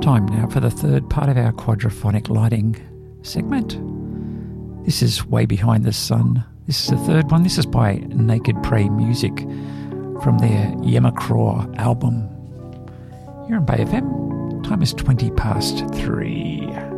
Time now for the third part of our quadraphonic lighting segment. This is Way Behind the Sun. This is the third one. This is by Naked Prey Music from their Yemacraw album. You're on Bay FM. Time is 3:20.